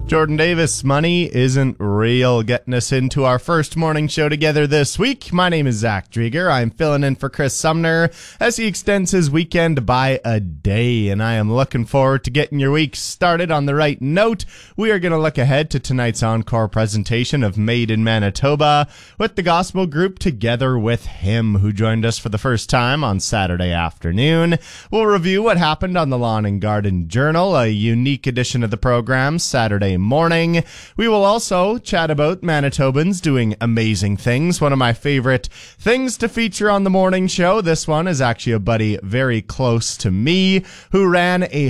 Jordan Davis, money isn't real, getting us into our first morning show together this week. My name is Zach Drieger. I'm filling in for Chris Sumner as he extends his weekend by a day, and I am looking forward to getting your week started on the right note. We are going to look ahead to tonight's encore presentation of Made in Manitoba with the gospel group Together with Him, who joined us for the first time on Saturday afternoon. We'll review what happened on the Lawn and Garden Journal, a unique edition of the program, Saturday morning. We will also chat about Manitobans doing amazing things. One of my favorite things to feature on the morning show. This one is actually a buddy very close to me who ran a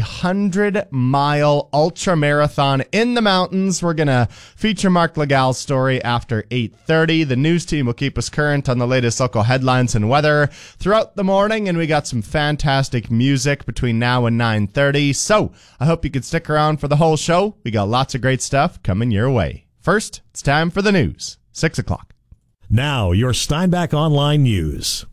100-mile ultra marathon in the mountains. We're going to feature Mark Legal's story after 8:30. The news team will keep us current on the latest local headlines and weather throughout the morning, and we got some fantastic music between now and 9:30. So I hope you could stick around for the whole show. We got lots of great stuff coming your way. First, it's time for the news. 6 o'clock. Now, your Steinbach Online News.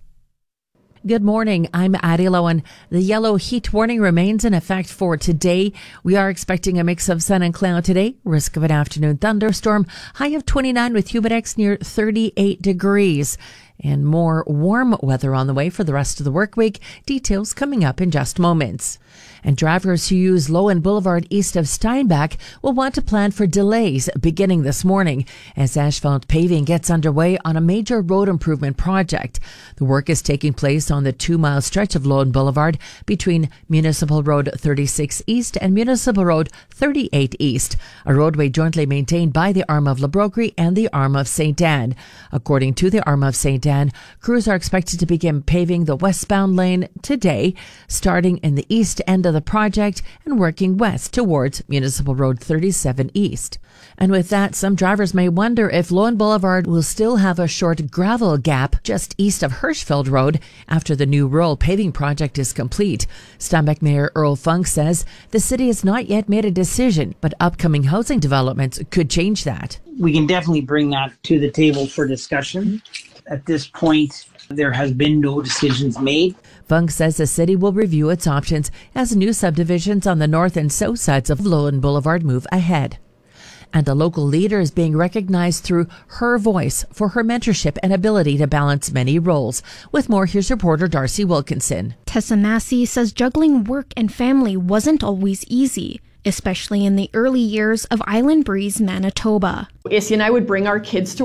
Good morning. I'm Addie Lowen. The yellow heat warning remains in effect for today. We are expecting a mix of sun and cloud today. Risk of an afternoon thunderstorm. High of 29 with humidex near 38 degrees. And more warm weather on the way for the rest of the work week. Details coming up in just moments. And drivers who use Lowen Boulevard east of Steinbach will want to plan for delays beginning this morning as asphalt paving gets underway on a major road improvement project. The work is taking place on the 2-mile stretch of Lowen Boulevard between Municipal Road 36 East and Municipal Road 38 East, a roadway jointly maintained by the Arm of La Broquerie and the Arm of St. Anne. According to the Arm of St. Anne, crews are expected to begin paving the westbound lane today, starting in the east end of the project and working west towards Municipal Road 37 East. And with that, some drivers may wonder if Lowen Boulevard will still have a short gravel gap just east of Hirschfeld Road after the new rural paving project is complete. Steinbach Mayor Earl Funk says the city has not yet made a decision, but upcoming housing developments could change that. We can definitely bring that to the table for discussion. At this point, there has been no decisions made. Funk says the city will review its options as new subdivisions on the north and south sides of Lowen Boulevard move ahead. And a local leader is being recognized through her voice for her mentorship and ability to balance many roles. With more, here's reporter Darcy Wilkinson. Tessa Massey says juggling work and family wasn't always easy, especially in the early years of Island Breeze, Manitoba. Issy and I would bring our kids to